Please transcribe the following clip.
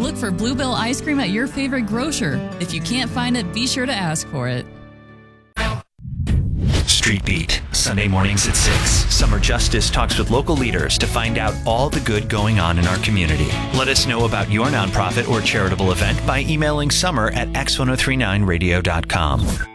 Look for Bluebell ice cream at your favorite grocer. If you can't find it, be sure to ask for it. Street Beat, Sunday mornings at 6. Summer Justice talks with local leaders to find out all the good going on in our community. Let us know about your nonprofit or charitable event by emailing summer@x1039radio.com.